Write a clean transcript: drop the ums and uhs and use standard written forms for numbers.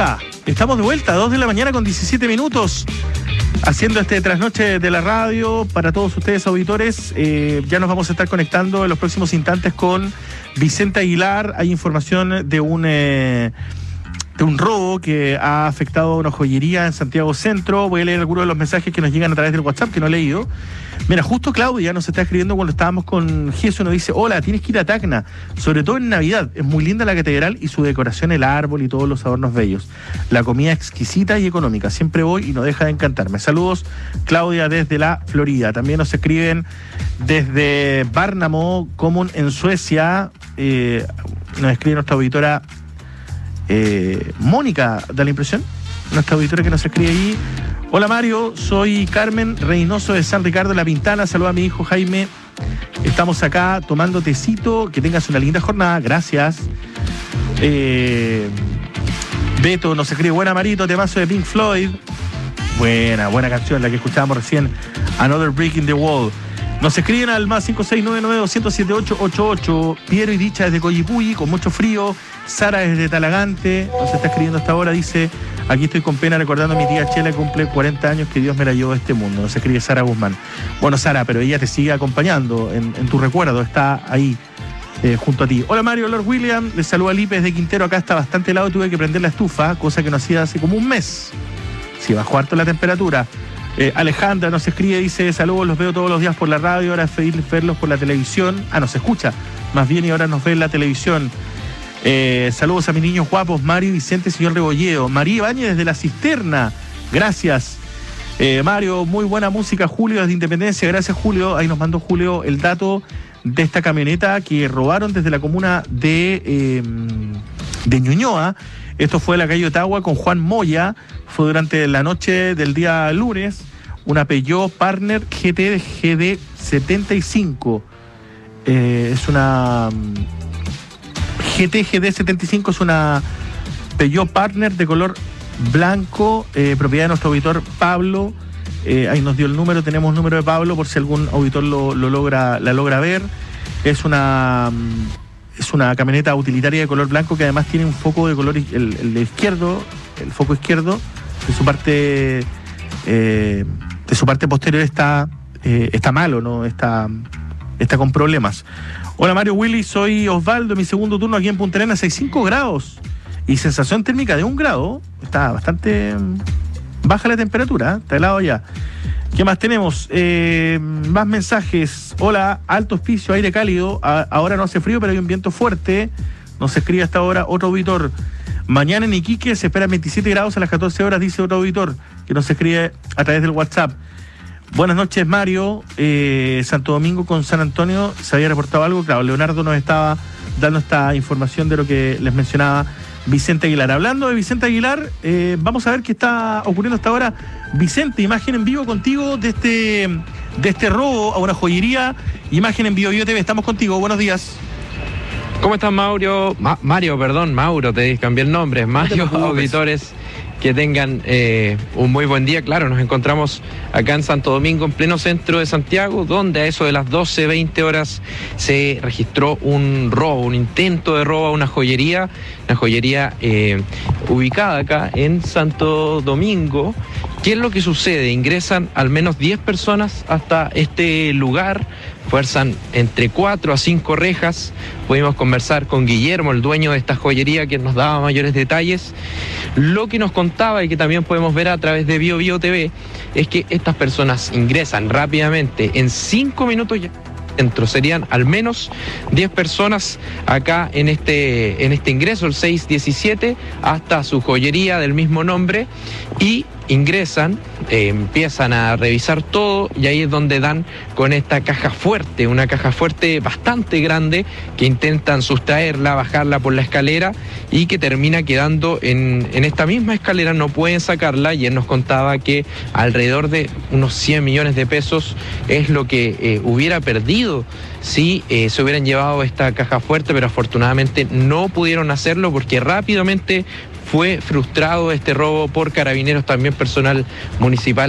está? Estamos de vuelta, 2 de la mañana con 17 minutos, haciendo este trasnoche de la radio para todos ustedes, auditores. Ya nos vamos a estar conectando en los próximos instantes con Vicente Aguilar. Hay información de un robo que ha afectado a una joyería en Santiago Centro. Voy a leer algunos de los mensajes que nos llegan a través del WhatsApp, que no he leído. Mira, justo Claudia nos está escribiendo cuando estábamos con Jesús, nos dice: hola, tienes que ir a Tacna, sobre todo en Navidad. Es muy linda la catedral y su decoración, el árbol y todos los adornos bellos. La comida exquisita y económica. Siempre voy y no deja de encantarme. Saludos, Claudia, desde la Florida. También nos escriben desde Värnamo, Kommun, en Suecia. Nos escribe nuestra auditora Mónica, da la impresión, nuestra auditora que nos escribe ahí. Hola Mario, soy Carmen Reynoso de San Ricardo de la Pintana. Saluda a mi hijo Jaime. Estamos acá tomando tecito. Que tengas una linda jornada. Gracias. Beto nos escribe: buena Marito, temazo de Pink Floyd. Buena canción, la que escuchábamos recién, Another Brick in the Wall. Nos escriben al más 5699-207-888. Piero y Dicha desde Coyipulli, con mucho frío. Sara desde Talagante nos está escribiendo hasta ahora, dice: aquí estoy con pena recordando a mi tía Chela, que cumple 40 años, que Dios me la llevó de este mundo. Nos escribe Sara Guzmán. Bueno, Sara, pero ella te sigue acompañando en tu recuerdo, está ahí junto a ti. Hola Mario, Lord William, les saluda Lipe desde Quintero. Acá está bastante helado, tuve que prender la estufa, cosa que no hacía hace como un mes. Sí, bajó harto la temperatura. Alejandra nos escribe, dice: saludos, los veo todos los días por la radio, ahora es feliz verlos por la televisión. Nos escucha más bien y ahora nos ve en la televisión. Saludos a mis niños guapos, Mario, Vicente, señor Rebolledo. María Ibáñez desde La Cisterna, gracias. Mario, muy buena música. Julio desde Independencia, gracias Julio. Ahí nos mandó Julio el dato de esta camioneta que robaron desde la comuna de Ñuñoa. Esto fue en la calle Ottawa con Juan Moya. Fue durante la noche del día lunes. Una Peugeot Partner GT 75. Es una GD 75, es una Peugeot Partner de color blanco, propiedad de nuestro auditor Pablo. Ahí nos dio el número, tenemos el número de Pablo por si algún auditor la logra ver. Es una camioneta utilitaria de color blanco que además tiene un foco de color el izquierdo, el foco izquierdo de su parte posterior está malo, ¿no? Está con problemas. Hola Mario, Willy, soy Osvaldo, mi segundo turno aquí en Punta Arenas, 65 grados y sensación térmica de 1 grado. Está bastante baja la temperatura, está helado ya. ¿Qué más tenemos? Más mensajes. Hola, alto auspicio, aire cálido. Ahora no hace frío, pero hay un viento fuerte. Nos escribe hasta ahora otro auditor. Mañana en Iquique se esperan 27 grados a las 14 horas, dice otro auditor, que nos escribe a través del WhatsApp. Buenas noches, Mario. Santo Domingo con San Antonio, ¿se había reportado algo? Claro, Leonardo nos estaba dando esta información de lo que les mencionaba Vicente Aguilar. Hablando de Vicente Aguilar, vamos a ver qué está ocurriendo hasta ahora. Vicente, imagen en vivo contigo de este robo a una joyería. Imagen en vivo, TV, estamos contigo. Buenos días. ¿Cómo estás, Mauro? Mauro, te cambié el nombre. Mario, auditores, que tengan un muy buen día. Claro, nos encontramos acá en Santo Domingo, en pleno centro de Santiago, donde a eso de las 12:20 horas se registró un robo, un intento de robo a una joyería ubicada acá en Santo Domingo. ¿Qué es lo que sucede? Ingresan al menos 10 personas hasta este lugar, fuerzan entre 4 a 5 rejas. Pudimos conversar con Guillermo, el dueño de esta joyería, que nos daba mayores detalles. Lo que nos contaba y que también podemos ver a través de Bio TV es que estas personas ingresan rápidamente, en 5 minutos ya dentro. Serían al menos 10 personas acá en este ingreso, el 617, hasta su joyería del mismo nombre, y ingresan, empiezan a revisar todo, y ahí es donde dan con esta caja fuerte, una caja fuerte bastante grande, que intentan sustraerla, bajarla por la escalera, y que termina quedando en esta misma escalera. No pueden sacarla, y él nos contaba que alrededor de unos 100 millones de pesos es lo que hubiera perdido si se hubieran llevado esta caja fuerte, pero afortunadamente no pudieron hacerlo porque rápidamente fue frustrado este robo por carabineros, también personal municipal